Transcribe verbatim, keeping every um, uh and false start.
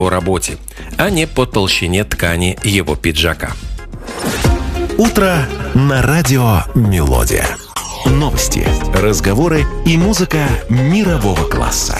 о работе, а не по толщине ткани его пиджака. Утро на радио «Мелодия». Новости, разговоры и музыка мирового класса.